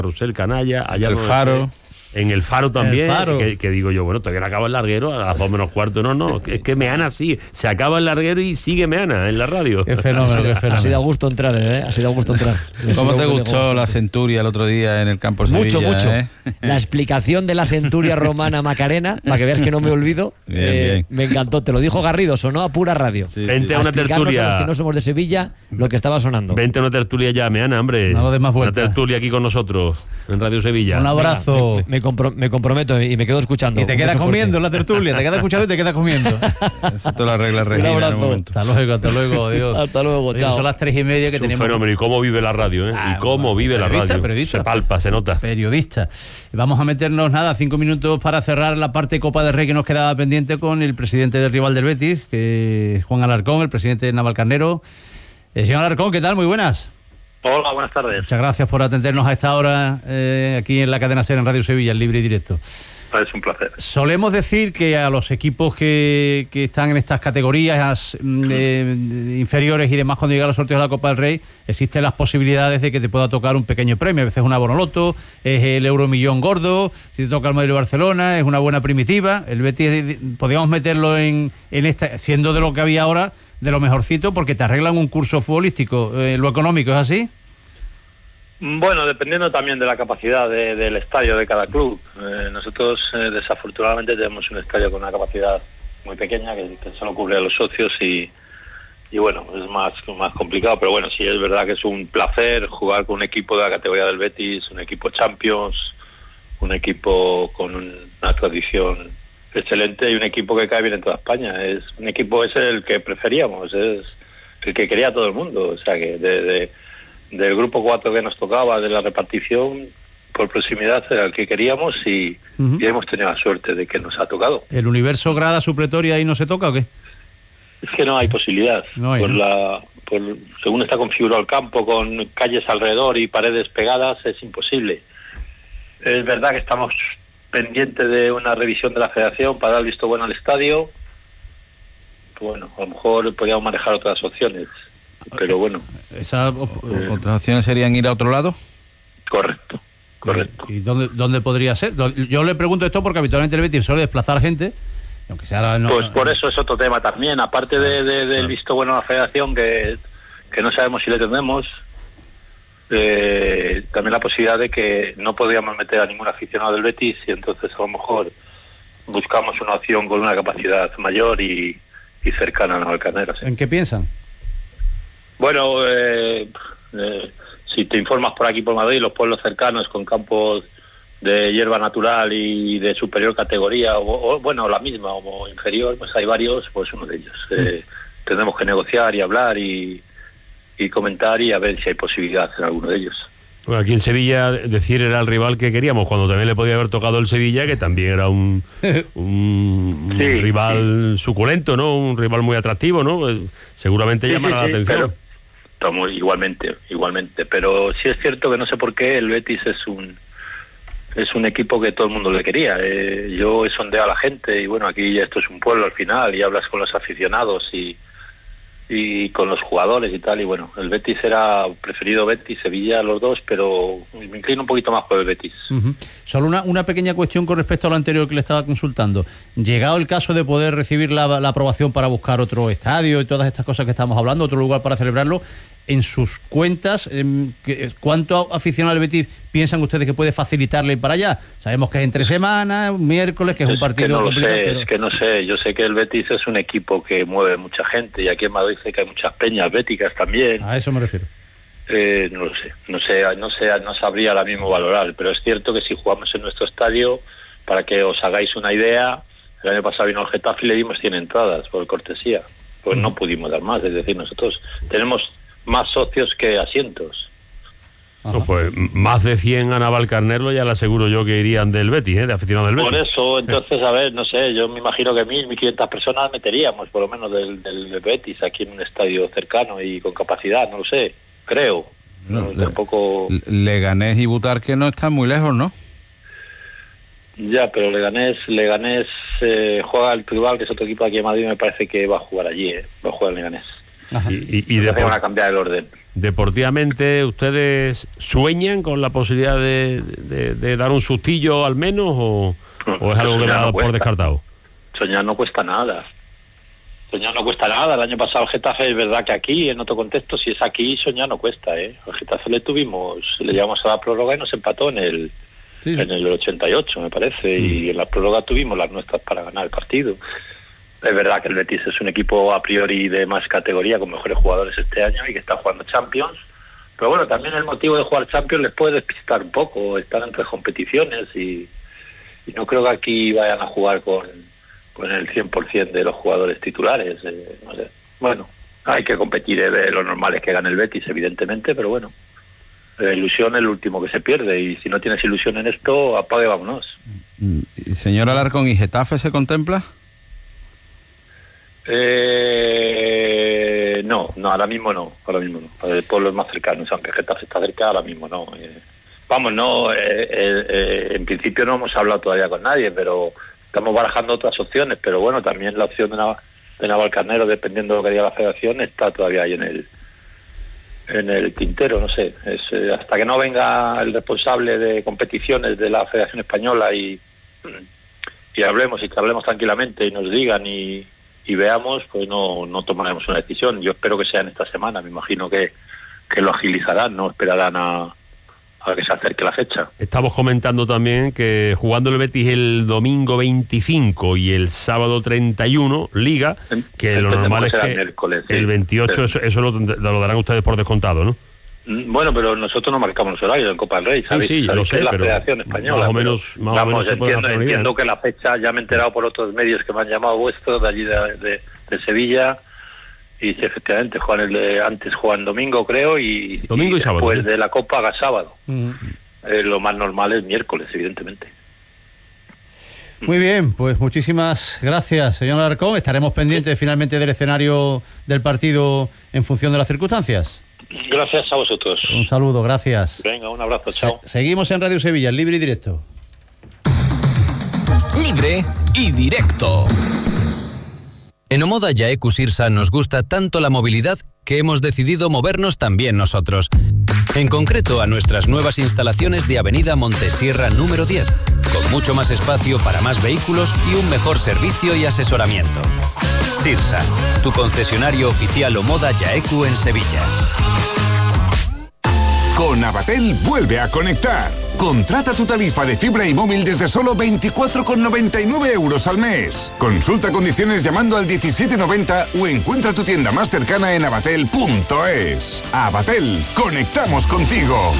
Carrusel Canalla, allá el Faro. En el Faro también, El Faro. que digo yo, bueno, todavía no acaba el larguero a las 2 menos cuarto, no, es que Meana sí, se acaba el larguero y sigue Meana en la radio. Qué fenómeno, qué fenómeno. Ha sido a gusto entrar, Ha sido a gusto entrar. ¿Cómo te gustó la centuria el otro día en el campo de Sevilla? Mucho. ¿Eh? La explicación de la centuria romana Macarena, para que veas que no me olvido, Bien. me encantó. Te lo dijo Garrido, sonó a pura radio. Sí, Vente a A una explicarnos a los tertulia. que no somos de Sevilla lo que estaba sonando. Vente a una tertulia ya, Meana, hombre. No lo des más una vueltas. tertulia aquí con nosotros, en Radio Sevilla. Un abrazo. Me comprometo y me quedo escuchando. Y te Un quedas beso comiendo en fuerte. la tertulia, te quedas escuchando y te quedas comiendo. Eso te lo arregla Un Regina en abrazo. un momento. Hasta luego, adiós. Hasta luego, Oye, chao. son las 3:30 que Es un tenemos. fenómeno. ¿Y cómo vive la radio? Ah, ¿Y cómo vive la radio? periodista. Se palpa, se nota. Periodista. Vamos a meternos, 5 minutos para cerrar la parte Copa del Rey que nos quedaba pendiente con el presidente del rival del Betis, que es Juan Alarcón, el presidente de Navalcarnero. Señor Alarcón, ¿qué tal? Muy buenas. Hola, buenas tardes. Muchas gracias por atendernos a esta hora aquí en la cadena SER en Radio Sevilla, en libre y directo. Es un placer. Solemos decir que a los equipos que están en estas categorías inferiores y demás, cuando llegan los sorteos de la Copa del Rey, existen las posibilidades de que te pueda tocar un pequeño premio. A veces una bonoloto, es el Euromillón gordo, si te toca el Madrid o Barcelona, es una buena primitiva. El Betis, podríamos meterlo en esta, siendo de lo que había ahora, de lo mejorcito, porque te arreglan un curso futbolístico. ¿Lo económico es así? Bueno, dependiendo también de la capacidad del estadio de cada club. Nosotros, desafortunadamente, tenemos un estadio con una capacidad muy pequeña que solo cubre a los socios y bueno, es más complicado. Pero bueno, sí es verdad que es un placer jugar con un equipo de la categoría del Betis, un equipo Champions, un equipo con una tradición excelente y un equipo que cae bien en toda España. Es un equipo, es el que preferíamos, es el que quería todo el mundo. O sea que del grupo 4 que nos tocaba, de la repartición, por proximidad era el que queríamos y hemos tenido la suerte de que nos ha tocado. ¿El universo grada supletoria ahí no se toca o qué? Es que no hay posibilidad. No hay, según está configurado el campo, con calles alrededor y paredes pegadas, es imposible. Es verdad que estamos pendientes de una revisión de la federación para dar visto bueno al estadio. Bueno, a lo mejor podríamos manejar otras opciones. Pero bueno. ¿Otras opciones serían ir a otro lado? Correcto. ¿Y dónde podría ser? Yo le pregunto esto porque habitualmente el Betis suele desplazar gente, aunque sea... Pues por eso es otro tema también, aparte del visto bueno a la federación, que no sabemos si le tendremos, también la posibilidad de que no podríamos meter a ningún aficionado del Betis y entonces a lo mejor buscamos una opción con una capacidad mayor y cercana a Navalcarnero. ¿Sí? ¿En qué piensan? Bueno, si te informas por aquí por Madrid, los pueblos cercanos con campos de hierba natural y de superior categoría, o bueno, la misma o inferior, pues hay varios, pues uno de ellos. Tendremos que negociar y hablar y comentar y a ver si hay posibilidad en alguno de ellos. Bueno, aquí en Sevilla, decir era el rival que queríamos, cuando también le podía haber tocado el Sevilla, que también era un rival suculento, ¿no? Un rival muy atractivo, ¿no? Seguramente llamará la atención. Pero, igualmente, pero sí es cierto que no sé por qué el Betis es un equipo que todo el mundo le quería. Yo he sondeado a la gente y bueno, aquí ya esto es un pueblo al final y hablas con los aficionados y con los jugadores y tal, y bueno, el Betis era preferido Betis, Sevilla, los dos, pero me inclino un poquito más por el Betis. Solo una pequeña cuestión con respecto a lo anterior que le estaba consultando. Llegado el caso de poder recibir la aprobación para buscar otro estadio y todas estas cosas que estamos hablando, otro lugar para celebrarlo, en sus cuentas, ¿cuánto aficionados del Betis piensan ustedes que puede facilitarle ir para allá? Sabemos que es entre semanas, un miércoles, que es un partido complicado. Es que no sé, yo sé que el Betis es un equipo que mueve mucha gente y aquí en Madrid sé que hay muchas peñas béticas también. A eso me refiero. No sabría ahora mismo valorar, pero es cierto que si jugamos en nuestro estadio, para que os hagáis una idea, el año pasado vino el Getafe y le dimos 100 entradas por cortesía, pues no pudimos dar más, es decir, nosotros tenemos más socios que asientos. No, pues más de 100 a Navalcarnero ya le aseguro yo que irían del Betis, de aficionados del Betis. Por eso, entonces, a ver, no sé, yo me imagino que 1.500 personas meteríamos, por lo menos del Betis, aquí en un estadio cercano y con capacidad, no lo sé, creo. Tampoco... Leganés y Butarque no están muy lejos, ¿no? Ya, pero Leganés juega el rival, que es otro equipo aquí en Madrid, me parece que va a jugar allí, va a jugar el Leganés. Van a cambiar el orden. Deportivamente, ¿ustedes sueñan con la posibilidad de dar un sustillo al menos o es algo que da por descartado? Soñar no cuesta nada. Soñar no cuesta nada. El año pasado el Getafe, es verdad que aquí, en otro contexto, si es aquí, soñar no cuesta, ¿eh? El Getafe le llevamos a la prórroga y nos empató en el 88, me parece, y en la prórroga tuvimos las nuestras para ganar el partido. Es verdad que el Betis es un equipo a priori de más categoría, con mejores jugadores este año y que está jugando Champions. Pero bueno, también el motivo de jugar Champions les puede despistar un poco, estar en 3 competiciones y no creo que aquí vayan a jugar con el 100% de los jugadores titulares. No sé. Bueno, hay que competir, lo normal es que gane el Betis, evidentemente, pero bueno, la ilusión es lo último que se pierde y si no tienes ilusión en esto, apague, vámonos. Señor Alarcón, ¿y Getafe se contempla? No, ahora mismo no. Pueblos más cercanos, aunque Getafe está cerca, ahora mismo no. En principio no hemos hablado todavía con nadie, pero estamos barajando otras opciones, pero bueno, también la opción de Navalcarnero, dependiendo de lo que diga la Federación, está todavía ahí en el tintero, no sé. Hasta que no venga el responsable de competiciones de la Federación Española y hablemos tranquilamente y nos digan y veamos, pues no tomaremos una decisión. Yo espero que sea en esta semana, me imagino que lo agilizarán, no esperarán a que se acerque la fecha. Estamos comentando también que jugando el Betis el domingo 25 y el sábado 31, Liga, que lo normal es que el 28 eso lo darán ustedes por descontado, ¿no? Bueno, pero nosotros no marcamos los horarios en Copa del Rey, ¿sabéis? Sí, lo sé, es la pero Federación Española. Más o menos entiendo que la fecha, ya me he enterado por otros medios que me han llamado vuestros de allí de Sevilla, y si efectivamente antes juegan domingo, creo, y sábado, después de la Copa haga sábado. Lo más normal es miércoles, evidentemente. Muy bien, pues muchísimas gracias, señor Alarcón. Estaremos pendientes finalmente del escenario del partido en función de las circunstancias. Gracias a vosotros. Un saludo, gracias. Venga, un abrazo, chao. Seguimos en Radio Sevilla, en libre y directo. Libre y directo. En Omoda Yaeku Sirsa nos gusta tanto la movilidad que hemos decidido movernos también nosotros. En concreto a nuestras nuevas instalaciones de Avenida Montesierra número 10, con mucho más espacio para más vehículos y un mejor servicio y asesoramiento. Sirsa, tu concesionario oficial Omoda Yaeku en Sevilla. Con Avatel vuelve a conectar. Contrata tu tarifa de fibra y móvil desde solo 24,99 € al mes. Consulta condiciones llamando al 1790 o encuentra tu tienda más cercana en avatel.es. Avatel, conectamos contigo.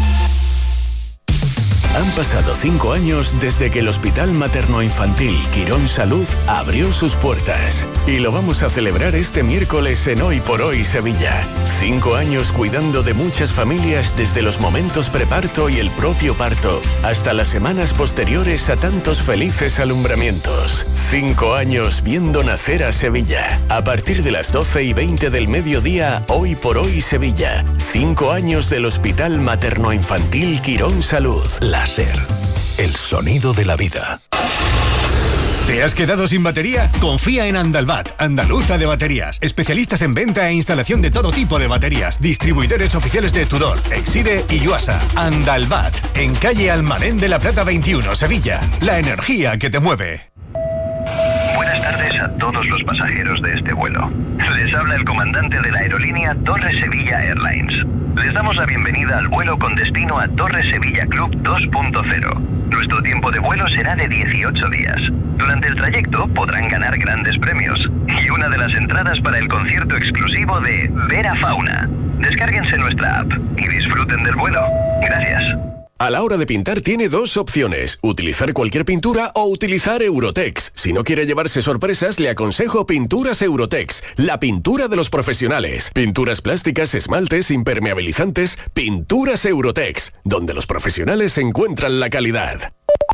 Han pasado 5 años desde que el Hospital Materno-Infantil Quirón Salud abrió sus puertas. Y lo vamos a celebrar este miércoles en Hoy por Hoy Sevilla. 5 años cuidando de muchas familias desde los momentos preparto y el propio parto, hasta las semanas posteriores a tantos felices alumbramientos. 5 años viendo nacer a Sevilla. A partir de las 12:20 del mediodía, Hoy por Hoy Sevilla. 5 años del Hospital Materno-Infantil Quirón Salud. Láser. El sonido de la vida. ¿Te has quedado sin batería? Confía en Andalbat, andaluza de baterías. Especialistas en venta e instalación de todo tipo de baterías. Distribuidores oficiales de Tudor, Exide y Yuasa. Andalbat, en calle Almadén de la Plata 21, Sevilla. La energía que te mueve. Buenas tardes a todos los pasajeros de este vuelo. Les habla el comandante de la aerolínea Torre Sevilla Airlines. Les damos la bienvenida al vuelo con destino a Torre Sevilla Club 2.0. Nuestro tiempo de vuelo será de 18 días. Durante el trayecto podrán ganar grandes premios y una de las entradas para el concierto exclusivo de Vera Fauna. Descárguense nuestra app y disfruten del vuelo. Gracias. A la hora de pintar tiene 2 opciones, utilizar cualquier pintura o utilizar Eurotex. Si no quiere llevarse sorpresas, le aconsejo Pinturas Eurotex, la pintura de los profesionales. Pinturas plásticas, esmaltes, impermeabilizantes, Pinturas Eurotex, donde los profesionales encuentran la calidad.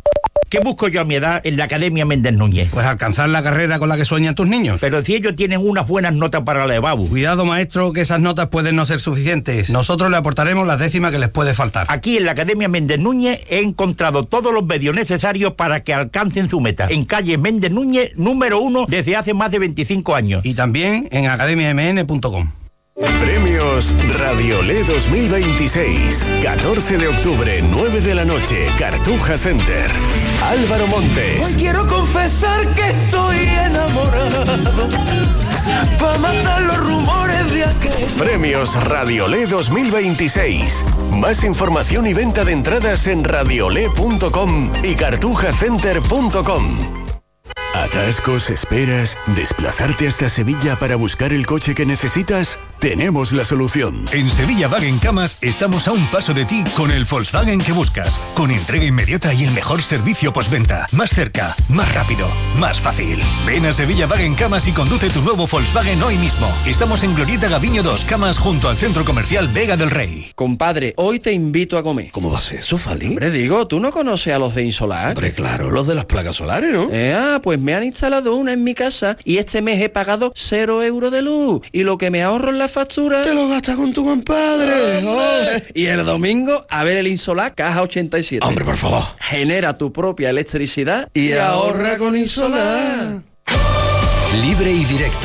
¿Qué busco yo a mi edad en la Academia Méndez Núñez? Pues alcanzar la carrera con la que sueñan tus niños. Pero si ellos tienen unas buenas notas para la EBAU. Cuidado, maestro, que esas notas pueden no ser suficientes. Nosotros le aportaremos las décimas que les puede faltar. Aquí en la Academia Méndez Núñez he encontrado todos los medios necesarios para que alcancen su meta. En calle Méndez Núñez, número 1, desde hace más de 25 años. Y también en academiamn.com. Premios Radiolé 2026. 14 de octubre, 9 de la noche, Cartuja Center. Álvaro Montes. Hoy quiero confesar que estoy enamorado, para matar los rumores de aquel. Premios Radiolé 2026. Más información y venta de entradas en radiolé.com y cartujacenter.com. ¿Atascos, esperas, desplazarte hasta Sevilla para buscar el coche que necesitas? Tenemos la solución. En Sevilla Wagen Camas estamos a un paso de ti con el Volkswagen que buscas, con entrega inmediata y el mejor servicio postventa. Más cerca, más rápido, más fácil. Ven a Sevilla Wagen Camas y conduce tu nuevo Volkswagen hoy mismo. Estamos en Glorieta Gaviño 2, Camas, junto al Centro Comercial Vega del Rey. Compadre, hoy te invito a comer. ¿Cómo va a ser eso, Fali? Hombre, digo, ¿tú no conoces a los de Insolar? Hombre, claro, los de las placas solares, ¿no? Pues me han instalado una en mi casa y este mes he pagado 0 euros de luz. Y lo que me ahorro en la factura... ¡Te lo gastas con tu compadre! Y el domingo, a ver el Insolar Caja 87. Hombre, por favor. Genera tu propia electricidad y ahorra con Insolar. Libre y directo.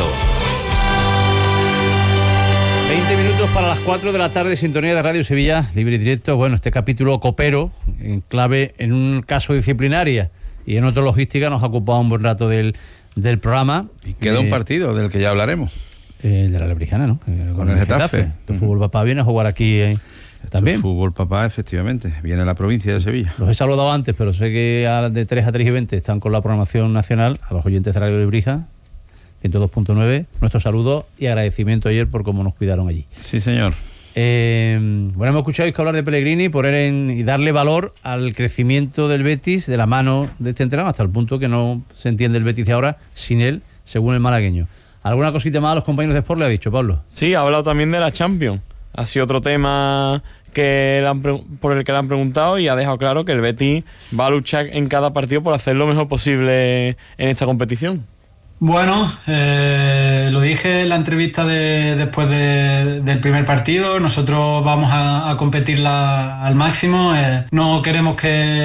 20 minutos para las 4 de la tarde, sintonía de Radio Sevilla, libre y directo. Bueno, este capítulo copero, en clave, en un caso disciplinaria y en otro logística, nos ha ocupado un buen rato del programa. Y queda un partido del que ya hablaremos. El de la Lebrijana, ¿no? Con el Getafe. Tu fútbol papá viene a jugar aquí también. Fútbol papá, efectivamente, viene a la provincia de Sevilla. Los he saludado antes, pero sé que de 3 a 3 y 20 están con la programación nacional. A los oyentes de Radio Lebrija, 102.9, nuestro saludo y agradecimiento ayer por cómo nos cuidaron allí. Sí, señor. Bueno, hemos escuchado que hablar de Pellegrini, poner y darle valor al crecimiento del Betis de la mano de este entrenador, hasta el punto que no se entiende el Betis de ahora sin él, según el malagueño. ¿Alguna cosita más a los compañeros de Sport le ha dicho, Pablo? Sí, ha hablado también de la Champions. Ha sido otro tema por el que le han preguntado y ha dejado claro que el Betis va a luchar en cada partido por hacer lo mejor posible en esta competición. Bueno, lo dije en la entrevista después del primer partido. Nosotros vamos a competirla al máximo. No queremos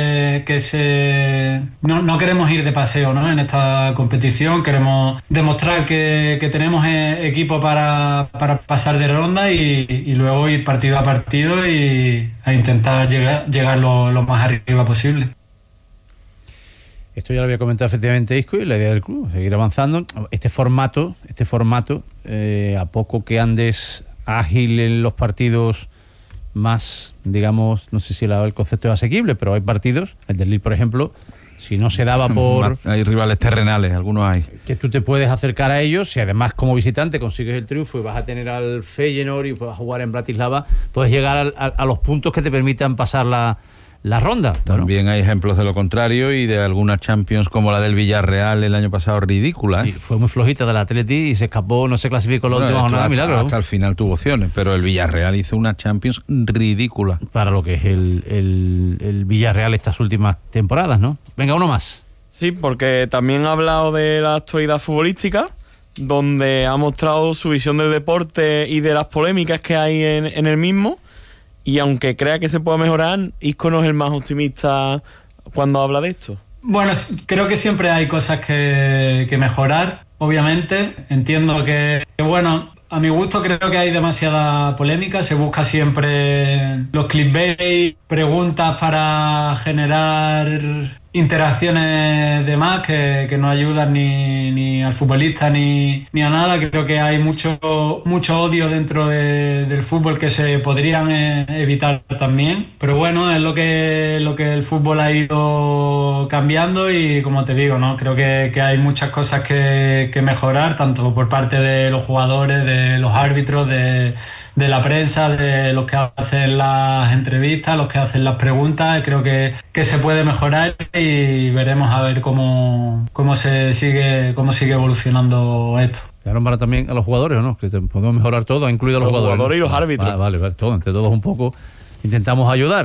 no queremos ir de paseo, ¿no? En esta competición queremos demostrar que tenemos equipo para pasar de ronda y luego ir partido a partido y a intentar llegar lo más arriba posible. Esto ya lo había comentado efectivamente Isco y la idea del club, seguir avanzando. Este formato, a poco que andes ágil en los partidos más, digamos, no sé si el concepto es asequible, pero hay partidos, el del Lille, por ejemplo, si no se daba por... Hay rivales terrenales, algunos hay. Que tú te puedes acercar a ellos, si además como visitante consigues el triunfo y vas a tener al Feyenoord y vas a jugar en Bratislava, puedes llegar a los puntos que te permitan pasar la ronda. También hay ejemplos de lo contrario y de algunas Champions como la del Villarreal el año pasado ridícula. Y fue muy flojita del Atleti y se escapó, no se clasificó la última jornada, milagro. Hasta el final tuvo opciones, pero el Villarreal hizo una Champions ridícula. Para lo que es el Villarreal estas últimas temporadas, ¿no? Venga, uno más. Sí, porque también ha hablado de la actualidad futbolística, donde ha mostrado su visión del deporte y de las polémicas que hay en el mismo. Y aunque crea que se pueda mejorar, Isco no es el más optimista cuando habla de esto. Bueno, creo que siempre hay cosas que mejorar, obviamente. Entiendo que, bueno, a mi gusto creo que hay demasiada polémica. Se busca siempre los clickbait, preguntas para generar interacciones de más que no ayudan ni al futbolista ni a nada. Creo que hay mucho odio dentro del fútbol que se podrían evitar también, pero bueno, es lo que el fútbol ha ido cambiando y como te digo, ¿no? Creo que hay muchas cosas que mejorar, tanto por parte de los jugadores, de los árbitros, de la prensa, de los que hacen las entrevistas, los que hacen las preguntas. Creo que se puede mejorar y veremos a ver cómo sigue evolucionando esto. Claro, para también a los jugadores, ¿o no? Que podemos mejorar todo, incluido a los jugadores. Y los árbitros. Vale, todo, entre todos un poco intentamos ayudar.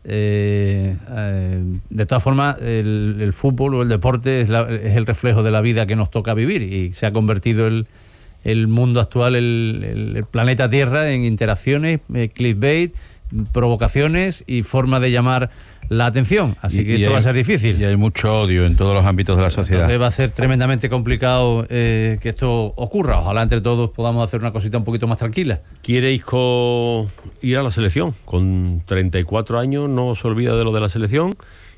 De todas formas, el fútbol o el deporte es el reflejo de la vida que nos toca vivir, y se ha convertido el mundo actual, el planeta Tierra, en interacciones, clickbait, provocaciones y forma de llamar la atención, así que esto va a ser difícil. Y hay mucho odio en todos los ámbitos de la sociedad. Entonces va a ser tremendamente complicado que esto ocurra. Ojalá entre todos podamos hacer una cosita un poquito más tranquila. ¿Quiere Isco ir a la selección? Con 34 años no se olvida de lo de la selección,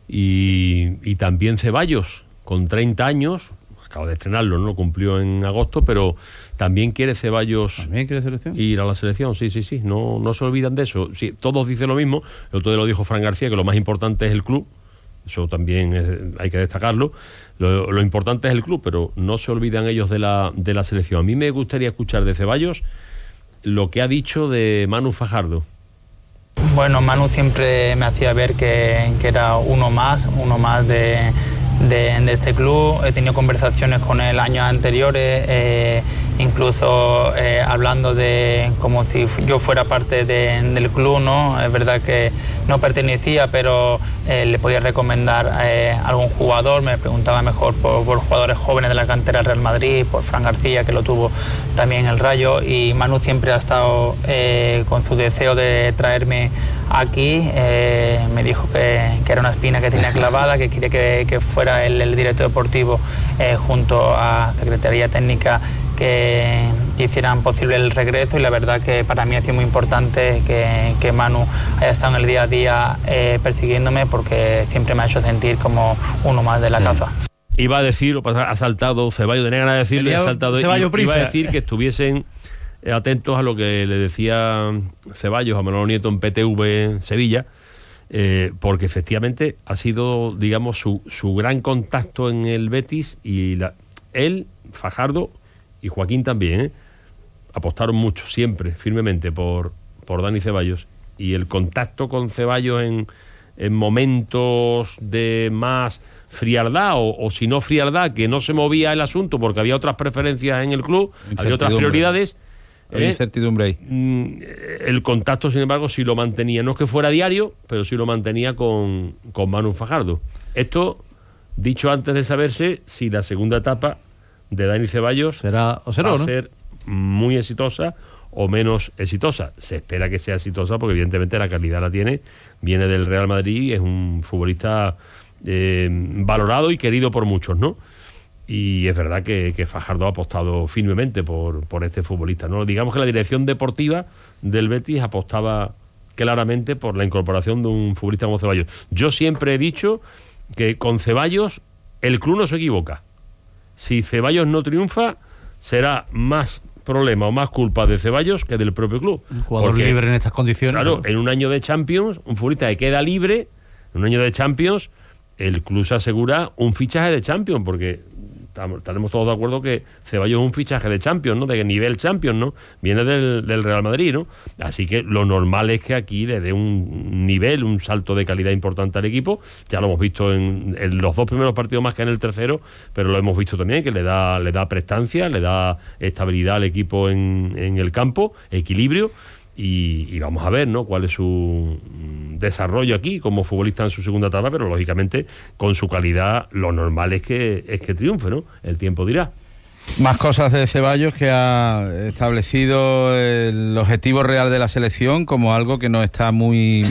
y también Ceballos, con 30 años, acaba de estrenarlo, no lo cumplió en agosto, pero también quiere Ceballos ir a la selección. Sí, no se olvidan de eso. Sí, todos dicen lo mismo. El otro día lo dijo Fran García, que lo más importante es el club. Eso también hay que destacarlo. Lo importante es el club, pero no se olvidan ellos de la selección. A mí me gustaría escuchar de Ceballos lo que ha dicho de Manu Fajardo. Bueno, Manu siempre me hacía ver que era uno más de este club. He tenido conversaciones con él años anteriores, incluso hablando de como si yo fuera parte del club, ¿no? Es verdad que no pertenecía, pero le podía recomendar a algún jugador. Me preguntaba mejor por jugadores jóvenes de la cantera del Real Madrid, por Fran García, que lo tuvo también en el Rayo, y Manu siempre ha estado con su deseo de traerme aquí. Me dijo que era una espina que tenía clavada, que quería que fuera el director deportivo junto a Secretaría Técnica que hicieran posible el regreso, y la verdad que para mí ha sido muy importante que Manu haya estado en el día a día persiguiéndome, porque siempre me ha hecho sentir como uno más de la casa. Iba a decir, ha saltado Ceballos, tenía ganas de decirle, ha saltado, iba a decir que estuviesen atentos a lo que le decía Ceballos a Manolo Nieto en PTV Sevilla, porque efectivamente ha sido, digamos, su gran contacto en el Betis, y él, Fajardo y Joaquín también, apostaron mucho, siempre, firmemente, por Dani Ceballos, y el contacto con Ceballos en momentos de más frialdad, o si no frialdad, que no se movía el asunto porque había otras preferencias en el club, había otras prioridades. Incertidumbre ahí. El contacto, sin embargo, sí lo mantenía, no es que fuera diario, pero sí lo mantenía con Manu Fajardo. Esto, dicho antes de saberse si la segunda etapa de Dani Ceballos va a ser muy exitosa o menos exitosa. Se espera que sea exitosa, porque evidentemente la calidad la tiene, viene del Real Madrid, es un futbolista valorado y querido por muchos, ¿no? Y es verdad que Fajardo ha apostado firmemente por este futbolista, ¿no? Digamos que la dirección deportiva del Betis apostaba claramente por la incorporación de un futbolista como Ceballos. Yo siempre he dicho que con Ceballos el club no se equivoca. Si Ceballos no triunfa, será más problema o más culpa de Ceballos que del propio club. Un jugador libre en estas condiciones. Claro, en un año de Champions, un futbolista que queda libre, en un año de Champions, el club se asegura un fichaje de Champions, porque estaremos todos de acuerdo que Ceballos es un fichaje de Champions, ¿no? De nivel Champions, ¿no? Viene del Real Madrid, ¿no? Así que lo normal es que aquí le dé un nivel, un salto de calidad importante al equipo. Ya lo hemos visto en los dos primeros partidos más que en el tercero, pero lo hemos visto también, que le da prestancia, le da estabilidad al equipo en el campo, equilibrio. Y vamos a ver, ¿no?, cuál es su desarrollo aquí como futbolista en su segunda etapa, pero lógicamente con su calidad lo normal es que triunfe, ¿no? El tiempo dirá. Más cosas de Ceballos, que ha establecido el objetivo real de la selección como algo que no está muy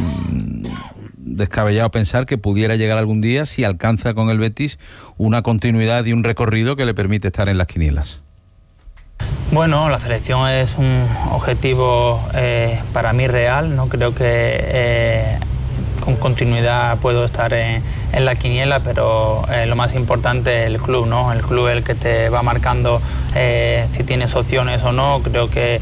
descabellado pensar que pudiera llegar algún día, si alcanza con el Betis una continuidad y un recorrido que le permite estar en las quinielas. Bueno, la selección es un objetivo para mí real, ¿no? Creo que con continuidad puedo estar en la quiniela, pero lo más importante es el club, ¿no? El club es el que te va marcando si tienes opciones o no. Creo que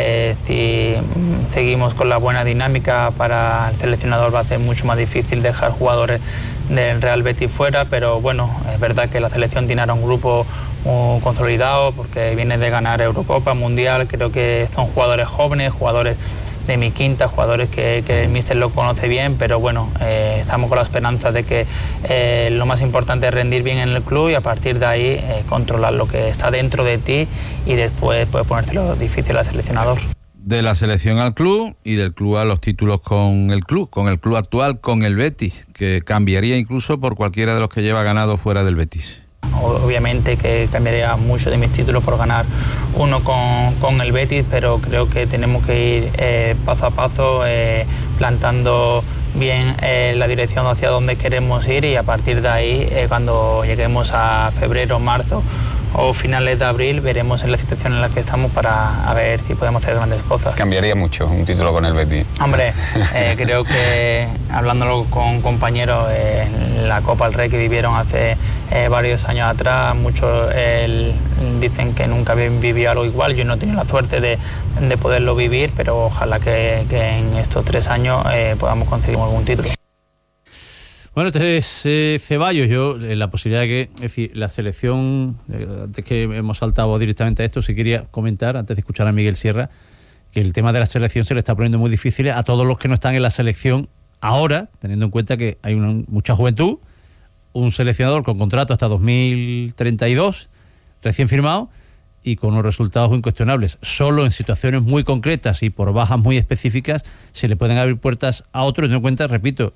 si seguimos con la buena dinámica, para el seleccionador va a ser mucho más difícil dejar jugadores del Real Betis fuera, pero bueno, es verdad que la selección tiene ahora un grupo consolidado, porque viene de ganar Eurocopa, Mundial. Creo que son jugadores jóvenes, jugadores de mi quinta, jugadores que el míster lo conoce bien, pero bueno, estamos con la esperanza de que lo más importante es rendir bien en el club, y a partir de ahí controlar lo que está dentro de ti, y después puedes ponértelo difícil al seleccionador. de la selección al club y del club a los títulos con el club actual, con el Betis, que cambiaría incluso por cualquiera de los que lleva ganado fuera del Betis. Obviamente que cambiaría mucho de mis títulos por ganar uno con el Betis, pero creo que tenemos que ir paso a paso, plantando bien la dirección hacia donde queremos ir, y a partir de ahí, cuando lleguemos a febrero, marzo o finales de abril, veremos en la situación en la que estamos para a ver si podemos hacer grandes cosas. Cambiaría mucho un título con el Betis. Hombre, creo que hablándolo con compañeros, la Copa del Rey que vivieron hace varios años atrás, muchos dicen que nunca habían vivido algo igual. Yo no he tenido la suerte de poderlo vivir, pero ojalá que en estos 3 años podamos conseguir algún título. Bueno, entonces Ceballos, yo la posibilidad de que, es decir, la selección, antes que hemos saltado directamente a esto, sí quería comentar, antes de escuchar a Miguel Sierra, que el tema de la selección se le está poniendo muy difícil a todos los que no están en la selección ahora, teniendo en cuenta que hay mucha juventud, un seleccionador con contrato hasta 2032, recién firmado, y con unos resultados incuestionables. Solo en situaciones muy concretas y por bajas muy específicas se le pueden abrir puertas a otros, teniendo en cuenta, repito,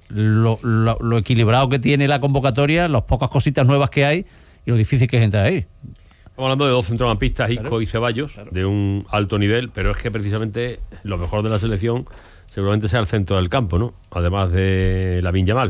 lo equilibrado que tiene la convocatoria, las pocas cositas nuevas que hay y lo difícil que es entrar ahí. Estamos hablando de 2 centrocampistas, Isco y Ceballos, de un alto nivel, pero es que precisamente lo mejor de la selección seguramente sea el centro del campo, ¿no? Además de Lamine Yamal.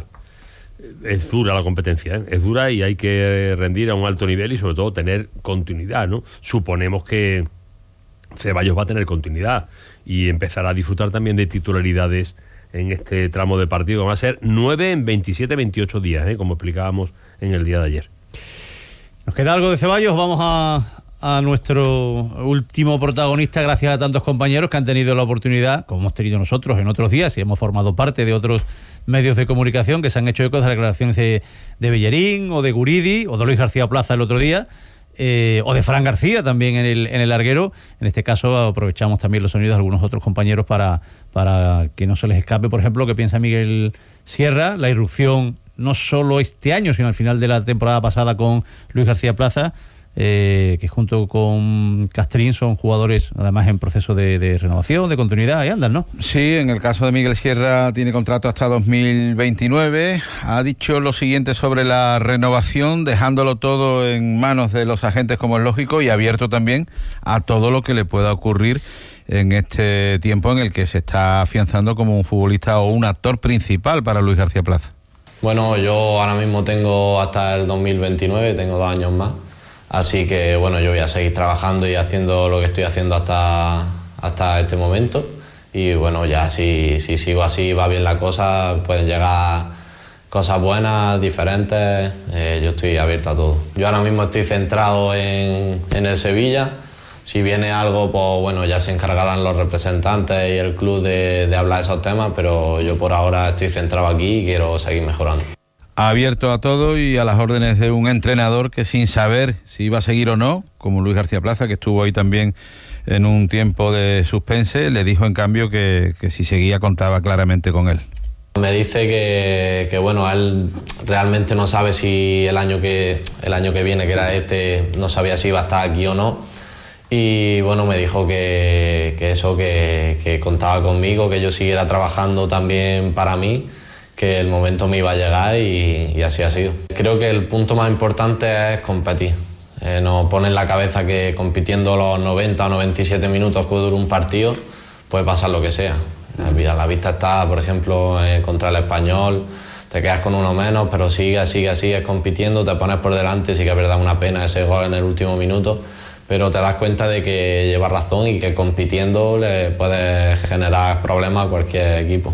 Es dura la competencia, es dura, y hay que rendir a un alto nivel y sobre todo tener continuidad, ¿no? Suponemos que Ceballos va a tener continuidad y empezará a disfrutar también de titularidades en este tramo de partido, que van a ser 9 en 27-28 días, como explicábamos en el día de ayer. ¿Nos queda algo de Ceballos? Vamos a nuestro último protagonista, gracias a tantos compañeros que han tenido la oportunidad, como hemos tenido nosotros en otros días y hemos formado parte de otros medios de comunicación que se han hecho eco de las declaraciones de Bellerín o de Guridi o de Luis García Plaza el otro día, o de Fran García también en el larguero. En este caso aprovechamos también los sonidos de algunos otros compañeros para que no se les escape, por ejemplo, lo que piensa Miguel Sierra, la irrupción no solo este año, sino al final de la temporada pasada con Luis García Plaza, que junto con Castrín son jugadores además en proceso de renovación, de continuidad, y andan, ¿no? Sí, en el caso de Miguel Sierra tiene contrato hasta 2029. Ha dicho lo siguiente sobre la renovación, dejándolo todo en manos de los agentes, como es lógico, y abierto también a todo lo que le pueda ocurrir en este tiempo en el que se está afianzando como un futbolista o un actor principal para Luis García Plaza. Bueno, yo ahora mismo tengo hasta el 2029, tengo 2 años más. Así que bueno, yo voy a seguir trabajando y haciendo lo que estoy haciendo hasta este momento, y bueno, ya si sigo así, va bien la cosa, pueden llegar cosas buenas, diferentes, yo estoy abierto a todo. Yo ahora mismo estoy centrado en el Sevilla. Si viene algo, pues bueno, ya se encargarán los representantes y el club de hablar de esos temas, pero yo por ahora estoy centrado aquí y quiero seguir mejorando. Abierto a todo y a las órdenes de un entrenador que, sin saber si iba a seguir o no, como Luis García Plaza, que estuvo ahí también en un tiempo de suspense, le dijo en cambio que si seguía contaba claramente con él. Me dice que bueno, él realmente no sabe si el año que viene, que era este, no sabía si iba a estar aquí o no, y bueno, me dijo que contaba conmigo, que yo siguiera trabajando también para mí, que el momento me iba a llegar, y así ha sido. Creo que el punto más importante es competir. Nos pone en la cabeza que compitiendo los 90 o 97 minutos que dura un partido puede pasar lo que sea. A la vista está, por ejemplo, contra el Español, te quedas con uno menos, pero sigues compitiendo, te pones por delante. Sí que es verdad, una pena ese gol en el último minuto, pero te das cuenta de que llevas razón y que compitiendo le puedes generar problemas a cualquier equipo.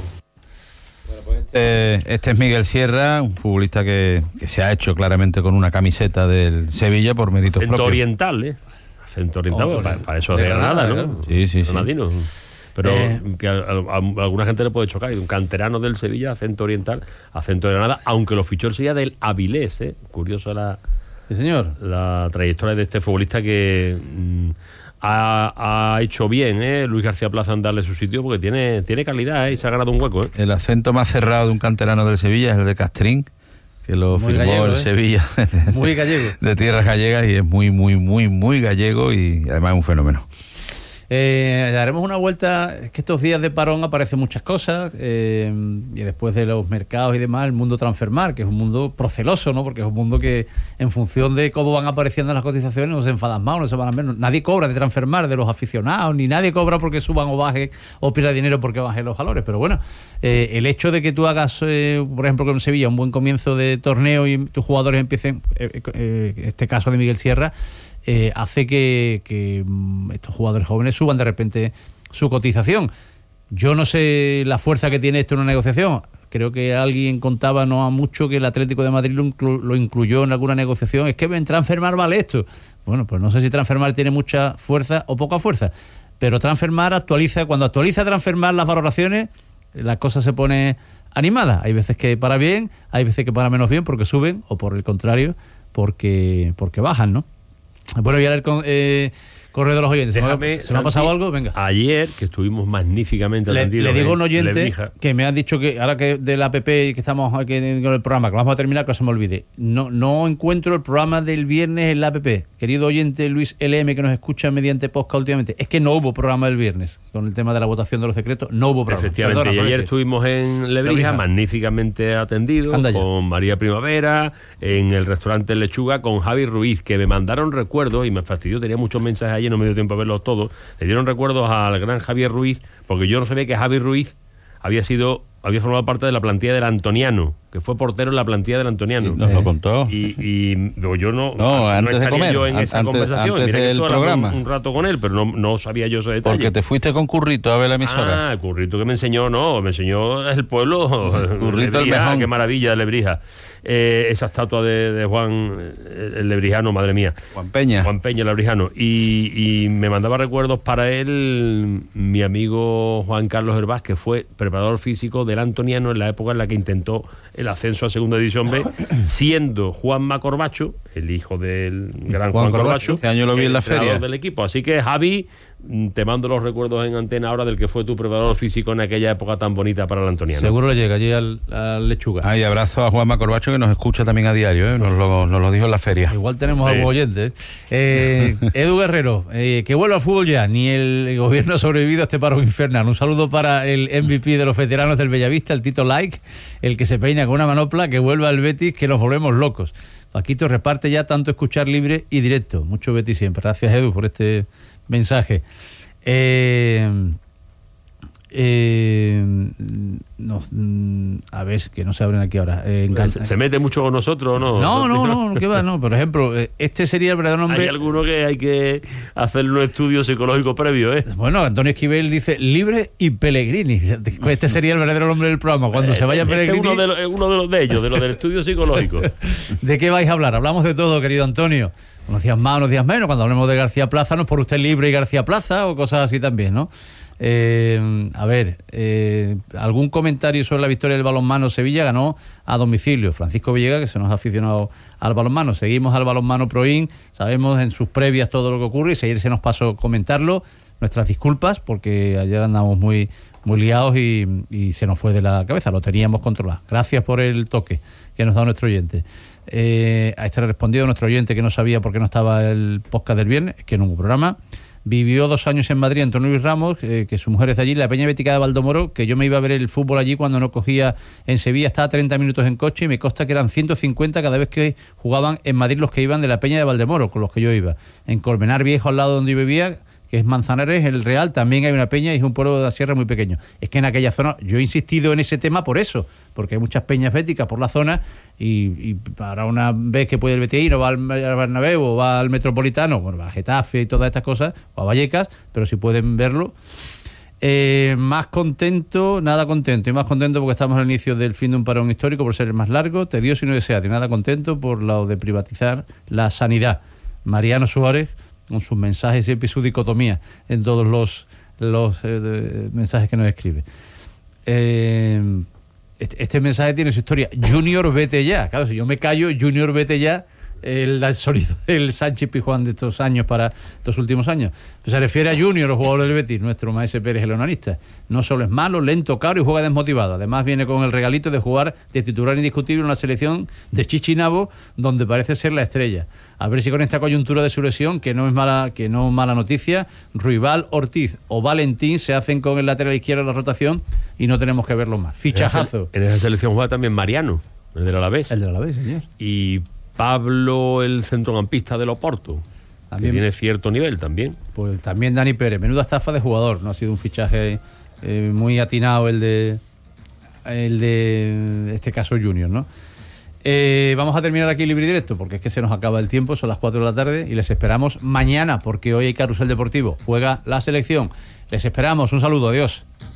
Este es Miguel Sierra, un futbolista que se ha hecho claramente con una camiseta del Sevilla por méritos propios. Acento oriental, Acento oriental, para eso es de Granada, ¿no? Sí. Granadino. Pero que a alguna gente le puede chocar. Un canterano del Sevilla, acento oriental, acento de Granada, aunque lo fichó el Sevilla del Avilés, Curioso sí, señor, la trayectoria de este futbolista que ha hecho bien Luis García Plaza en darle su sitio, porque tiene calidad y se ha ganado un hueco. El acento más cerrado de un canterano del Sevilla es el de Castrín, que lo muy firmó gallego, el Sevilla. Muy gallego. De tierras gallegas, y es muy, muy, muy, muy gallego, y además es un fenómeno. Daremos una vuelta. Es que estos días de parón aparecen muchas cosas, y después de los mercados y demás, el mundo Transfermarkt, que es un mundo proceloso, ¿no? Porque es un mundo que, en función de cómo van apareciendo las cotizaciones, no se enfadan más o no se van a menos. Nadie cobra de Transfermarkt, de los aficionados, ni nadie cobra porque suban o baje, o pierda dinero porque bajen los valores. Pero bueno, el hecho de que tú hagas, por ejemplo, con Sevilla, un buen comienzo de torneo y tus jugadores empiecen, este caso de Miguel Sierra, hace que estos jugadores jóvenes suban de repente su cotización. Yo no sé la fuerza que tiene esto en una negociación. Creo que alguien contaba no ha mucho que el Atlético de Madrid lo incluyó en alguna negociación. Es que en Transfermarkt vale esto. Bueno, pues no sé si Transfermarkt tiene mucha fuerza o poca fuerza, pero Transfermarkt actualiza. Cuando actualiza Transfermarkt las valoraciones, la cosa se pone animada. Hay veces que para bien, hay veces que para menos bien porque suben, o por el contrario porque bajan, ¿no? Bueno, voy a leer correo de los oyentes. ¿Se me ha pasado algo? Venga. Ayer, que estuvimos magníficamente atendidos. Le digo a un oyente que me ha dicho que ahora que de la app que estamos aquí con el programa, que vamos a terminar, que no se me olvide. No encuentro el programa del viernes en la app. Querido oyente Luis LM, que nos escucha mediante podcast últimamente, es que no hubo programa el viernes con el tema de la votación de los secretos. No hubo programa. Efectivamente. Perdona, y ayer estuvimos en Lebrija, magníficamente atendidos, con María Primavera, en el restaurante Lechuga, con Javi Ruiz, que me mandaron recuerdos y me fastidió. Tenía muchos mensajes ayer, no me dio tiempo a verlos todos. Le dieron recuerdos al gran Javier Ruiz, porque yo no sabía que Javi Ruiz había formado parte de la plantilla del Antoniano, que fue portero en la plantilla del Antoniano. Nos lo contó. Y yo no antes de comer, yo en esa conversación. Antes del programa. Un rato con él, pero no sabía yo ese detalle. Porque te fuiste con Currito a ver la emisora. Currito que me enseñó el pueblo. Currito el mejor. Qué maravilla de Lebrija. Esa estatua de Juan el lebrijano, madre mía. Juan Peña el lebrijano. Y me mandaba recuerdos para él mi amigo Juan Carlos Hervás, que fue preparador físico del Antoniano en la época en la que intentó el ascenso a Segunda División B, siendo Juanma Corbacho, el hijo del gran Juan Corbacho. Este año lo vi en la feria del equipo. Así que, Javi, te mando los recuerdos en antena ahora del que fue tu preparador físico en aquella época tan bonita para el Antoniano. Seguro le llega allí al Lechuga. Y abrazo a Juanma Corbacho, que nos escucha también a diario, nos lo dijo en la feria. Igual tenemos algún oyente. Edu Guerrero, que vuelva al fútbol ya. Ni el gobierno ha sobrevivido a este paro infernal. Un saludo para el MVP de los veteranos del Bellavista, el Tito Like, el que se peina con una manopla, que vuelva al Betis, que nos volvemos locos. Paquito, reparte ya tanto escuchar libre y directo. Mucho Betis siempre. Gracias, Edu, por este mensaje. A ver, que no se abren aquí ahora. ¿Se mete mucho con nosotros o no? No, ¿qué va? No, por ejemplo, este sería el verdadero nombre. Hay alguno que hay que hacer un estudio psicológico previo, ¿eh? Bueno, Antonio Esquivel dice Libre y Pellegrini. Este sería el verdadero nombre del programa. Cuando se vaya Pellegrini. Uno de los de ellos, de los del estudio psicológico. ¿De qué vais a hablar? Hablamos de todo, querido Antonio. Unos días más, unos días menos. Cuando hablemos de García Plaza, no es por usted Libre y García Plaza o cosas así también, ¿no? A ver, algún comentario sobre la victoria del balonmano. Sevilla ganó a domicilio. Francisco Villegas, que se nos ha aficionado al balonmano. Seguimos al balonmano Proin, sabemos en sus previas todo lo que ocurre, y ayer se nos pasó comentarlo. Nuestras disculpas, porque ayer andamos muy liados y se nos fue de la cabeza, lo teníamos controlado. Gracias por el toque que nos da nuestro oyente. A este le respondido nuestro oyente que no sabía por qué no estaba el podcast del viernes, que no hubo programa. Vivió 2 años en Madrid Antonio Luis Ramos, que su mujer es de allí, la Peña Bética de Valdomoro, que yo me iba a ver el fútbol allí cuando no cogía en Sevilla, estaba 30 minutos en coche y me consta que eran 150 cada vez que jugaban en Madrid los que iban de la Peña de Valdemoro, con los que yo iba. En Colmenar Viejo, al lado donde yo vivía, que es Manzanares, el Real, también hay una peña y es un pueblo de la sierra muy pequeño. Es que en aquella zona, yo he insistido en ese tema por eso, porque hay muchas peñas béticas por la zona y para una vez que puede el Betis, no va al Bernabéu o va al Metropolitano, bueno, va a Getafe y todas estas cosas, o a Vallecas, pero si pueden verlo. Más contento, nada contento, y más contento porque estamos al inicio del fin de un parón histórico por ser el más largo, tedioso y no deseado, y nada contento por lo de privatizar la sanidad. Mariano Suárez, con sus mensajes, siempre su dicotomía en todos los mensajes que nos escribe. Este mensaje tiene su historia. Junior, vete ya. Claro, si yo me callo, Junior, vete ya, el sonido del Sánchez Pizjuán de estos años para estos últimos años. Se refiere a Junior, los jugadores del Betis, nuestro Maese Pérez, el onanista. No solo es malo, lento, caro y juega desmotivado. Además viene con el regalito de jugar de titular indiscutible en una selección de Chichinabo, donde parece ser la estrella. A ver si con esta coyuntura de su lesión, que no es mala noticia, Ruibal, Ortiz o Valentín se hacen con el lateral izquierdo en la rotación y no tenemos que verlo más. Fichajazo. En esa selección juega también Mariano, el del Alavés. El del Alavés, señor. Y Pablo, el centrocampista del Oporto, también tiene cierto nivel también. Pues también Dani Pérez, menuda estafa de jugador. No ha sido un fichaje muy atinado el de este caso Junior, ¿no? Vamos a terminar aquí Libre y Directo porque es que se nos acaba el tiempo, son las 4 de la tarde y les esperamos mañana porque hoy hay carrusel deportivo, juega la selección. Les esperamos, un saludo, adiós.